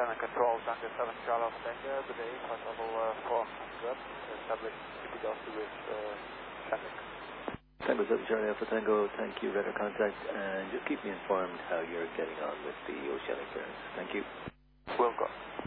Oceanic Control, Tango 7 Charlie Alpha Tango, good day, flight level 400, established TPW with traffic. Tango 7 Charlie Alpha Tango, thank you, radar contact, and just keep me informed how you're getting on with the oceanic clearance. Thank you. Will go.